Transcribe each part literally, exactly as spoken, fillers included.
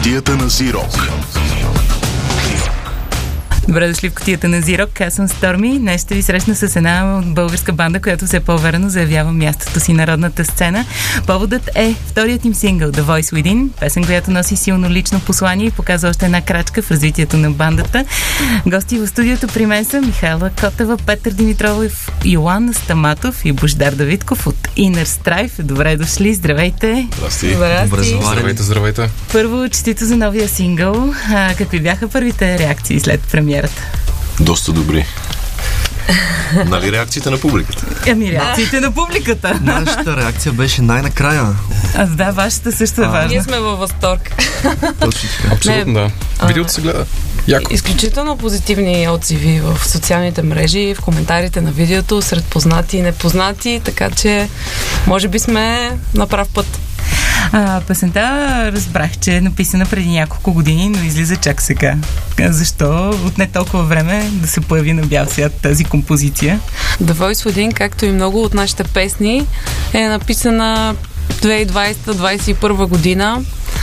кутията на Зирок. Добре дошли в кутията на Зирок. Аз съм Сторми. Днес ще ви срещна с една българска банда, която все по-уверено заявява мястото си на родната сцена. Поводът е вторият им сингъл The Voice Within, песен, която носи силно лично послание и показва още една крачка в развитието на бандата. Гости в студиото при мен са Михайла Котева, Петър Димитров, Йоан Стаматов и Бождар Давидков от Inner Strife. Добре дошли, здравейте! Здрасти! Здрасти. Здравейте, здравейте! Първо, честито за новия сингъл. А, какви бяха първите реакции след премиерата? Доста добри. Нали реакциите на публиката? Ами реакциите на публиката. Нашата реакция беше най-накрая. А, да, вашата също е а, важна. Ние сме във възторг. Точно така. Абсолютно, да. Видеото се гледа яко. Изключително позитивни отзиви в социалните мрежи, в коментарите на видеото, сред познати и непознати, така че може би сме на прав път. А, песента разбрах, че е написана преди няколко години, но излиза чак сега. Защо отне толкова време да се появи на бял свят тази композиция? The Voice Within, както и много от нашите песни, е написана две хиляди и двадесета - двадесет и първа година.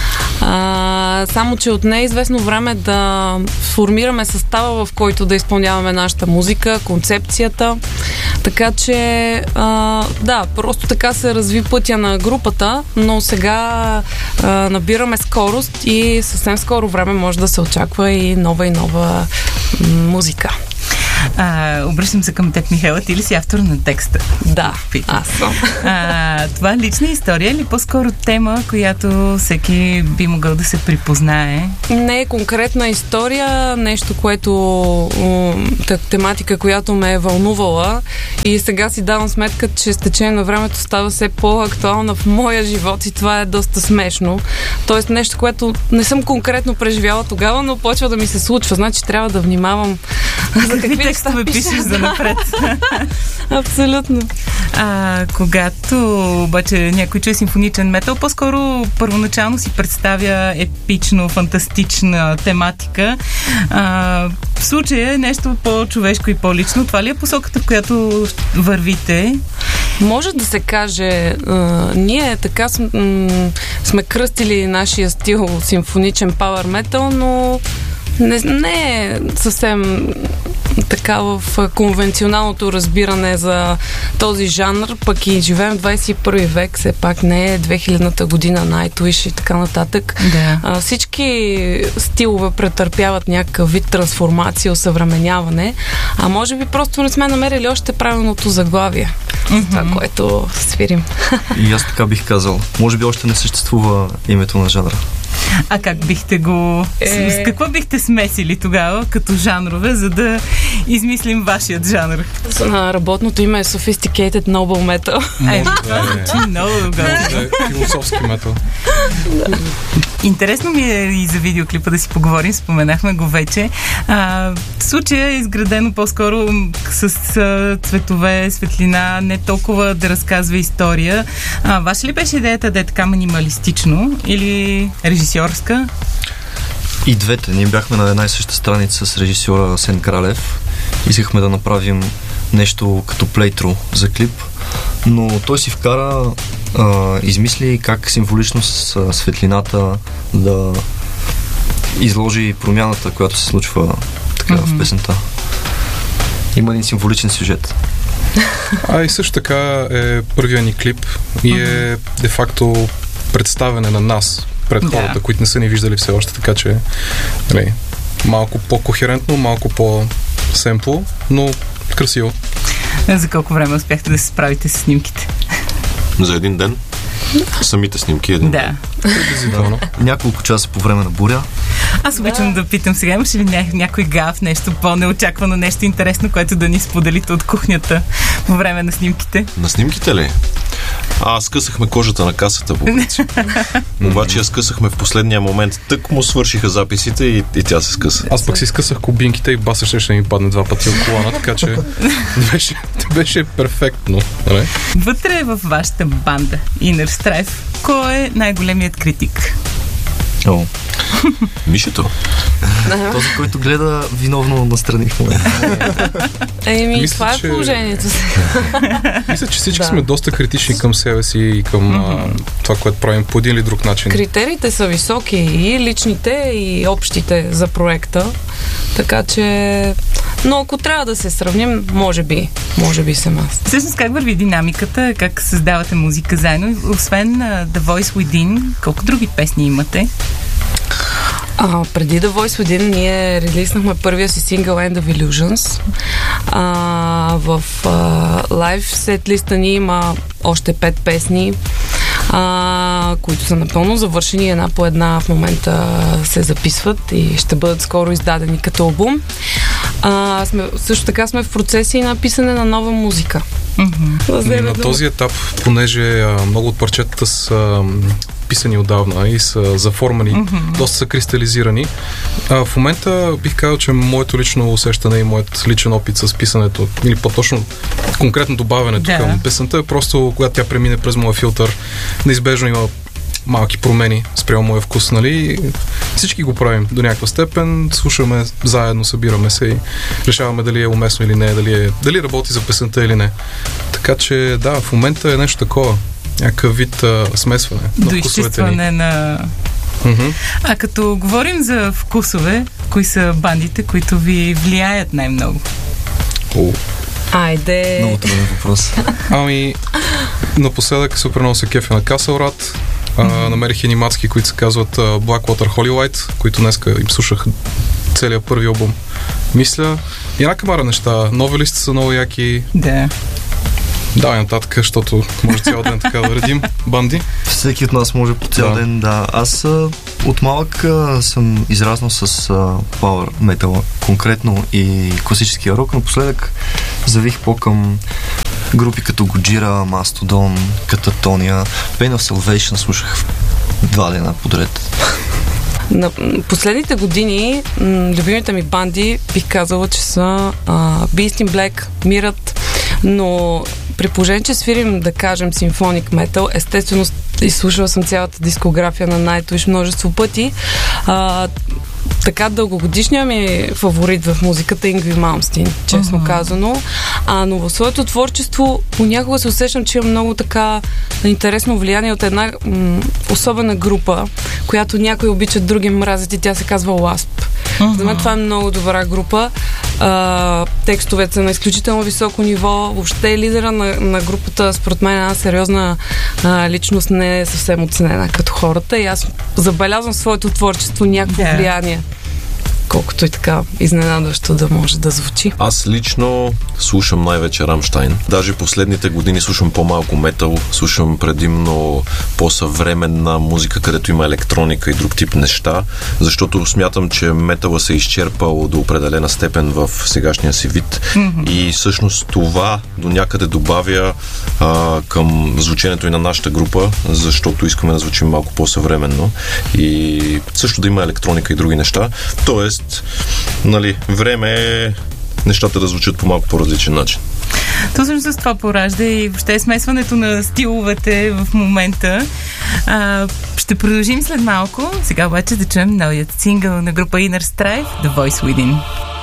А, само, че от неизвестно време да формираме състава, в който да изпълняваме нашата музика, концепцията. Така че, а, да, просто така се разви пътя на групата, но сега а, набираме скорост и съвсем скоро време може да се очаква и нова и нова м- музика. А, обръщам се към теб, Михайла, ти ли си автор на текста? Да, аз съм. А, това е лична история или по-скоро тема, която всеки би могъл да се припознае? Не е конкретна история, нещо, което м- тематика, която ме е вълнувала и сега си давам сметка, че с течение на времето става все по-актуална в моя живот и това е доста смешно. Тоест нещо, което не съм конкретно преживяла тогава, но почва да ми се случва. Значи трябва да внимавам за какви текстове пишеш за напред. Абсолютно. А, когато обаче някой чуе симфоничен метал, по-скоро първоначално си представя епично, фантастична тематика. А, в случая е нещо по-човешко и по-лично. Това ли е посоката, в която вървите? Може да се каже, а, ние така см, м- сме кръстили нашия стил симфоничен пауър метал, но не, не е съвсем така в конвенционалното разбиране за този жанр, пък и живеем в двадесет и първи век, все пак не е две хилядната година, Nightwish и така нататък. Да. А, всички стилове претърпяват някакъв вид трансформация, осъвременяване, а може би просто не сме намерили още правилното заглавие. Mm-hmm. Това, което свирим. И аз така бих казал. Може би още не съществува името на жанра. А как бихте го... Е... С какво бихте смесили тогава като жанрове, за да измислим вашият жанр? Работното име е Sophisticated Noble Metal. Ай, това много готино. Философски метал. Интересно ми е и за видеоклипа да си поговорим, споменахме го вече. А, случая е изградено по-скоро с а, цветове, светлина, не толкова да разказва история. А, ваша ли беше идеята да е така минималистично или режисьорска? И двете. Ние бяхме на една и съща страница с режисьора Асен Кралев. Искахме да направим нещо като плейтру за клип, но той си вкара а, измисли как символично с а, светлината да изложи промяната, която се случва така mm-hmm. в песента. Има един символичен сюжет. А и също така е първия ни клип и е де-факто представяне на нас пред хората, yeah. които не са ни виждали все още, така че не, малко по-кохерентно, малко по-семпло, но красиво. За колко време успяхте да се справите с снимките? За един ден? Самите снимки един да. ден. Приблизително. Няколко часа по време на буря. Аз обичам да. да питам сега, имаш ли ня- някой гаф, нещо по-неочаквано, нещо интересно, което да ни споделите от кухнята по време на снимките? На снимките ли? А, скъсахме кожата на касата, по принцип. Обаче я скъсахме в последния момент. Тък му свършиха записите и, и тя се скъса. Аз пък си скъсах кубинките и баса ще, ще ми падне два пъти от колана, така че беше, беше перфектно. Не? Вътре в вашата банда Inner Strife, кой е най-големият критик? О. Мишето. Този, който гледа виновно настрани в момента. Еми, Мисля, това е че- положението. Мисля, че всички Да. сме доста критични към себе си и към mm-hmm. а, това, което правим по един или друг начин. Критериите са високи, и личните, и общите за проекта. Така че... Но ако трябва да се сравним, може би. Може би съм аз. Всъщност как върви динамиката, как създавате музика заедно? Освен uh, The Voice Within, колко други песни имате? А, преди The Voice Within ние релиснахме първия си сингъл End of Illusions. А, в лайв сет листа ни има още пет песни, а, които са напълно завършени, една по една в момента се записват и ще бъдат скоро издадени като албум. А, сме, също така сме в процеси на писане на нова музика. Mm-hmm. На този етап, понеже а, много от парчетата са писани отдавна и са заформени, mm-hmm. доста са кристализирани. А, в момента бих казал, че моето лично усещане и моят личен опит с писането, или по-точно конкретно добавянето да. към песента е просто, когато тя премине през моя филтър, неизбежно има малки промени спрямо моя вкус, нали? Всички го правим до някаква степен, слушаме заедно, събираме се и решаваме дали е уместно или не, дали, е, дали работи за песента или не. Така че да, в момента е нещо такова. Някакъв вид а, смесване на вкусовете ни. Доизчистване на... Mm-hmm. А като говорим за вкусове, кои са бандите, които ви влияят най-много? Oh. Айде! Много труден въпрос. Ами, напоследък супер много се кефя на Касълрат. Mm-hmm. Намерих и мацки, които се казват uh, Blackwater Holy Light, които днеска им слушах целият първи албум. Мисля, и една камара неща. Новелисти са много яки. Да. Давай нататък, защото може цял ден така да редим банди. Всеки от нас може по цял Да. ден, да. Аз а, от малък а, съм израснал с а, power metal конкретно и класическия рок. Напоследък завих по-към групи като Gojira, Mastodon, Katatonia, Pain of Salvation слушах два дена подред. На последните години м, любимите ми банди бих казала, че са а, Beast in Black, Мират, но при положение, че свирим, да кажем, симфоник метал, естествено изслушала съм цялата дискография на Nightwish множество пъти. А, така дългогодишният ми фаворит в музиката е Ингви Малмстин, честно uh-huh. казано. А, но в своето творчество понякога се усещам, че има много така интересно влияние от една м- особена група, която някои обичат, други мразят и тя се казва Wasp. Uh-huh. За мен това е много добра група. А, текстовете са на изключително високо ниво. Въобще лидера на, на групата, според мен, една сериозна а, личност, не е съвсем оценена като хората и аз забелязвам в своето творчество някакво yeah. влияние. Колкото и така изненадващо да може да звучи. Аз лично слушам най-вече Рамштайн. Даже последните години слушам по-малко метал, слушам предимно по-съвременна музика, където има електроника и друг тип неща, защото смятам, че метала се е изчерпал до определена степен в сегашния си вид. Mm-hmm. И всъщност това до някъде добавя а, към звученето и на нашата група, защото искаме да звучим малко по-съвременно и също да има електроника и други неща. Тоест, нали, време е нещата да звучат по малко по-различен начин. То също с това поражда и въобще смесването на стиловете в момента. А, ще продължим след малко. Сега обаче да чуем новият сингъл на група Inner Strife, The Voice Within.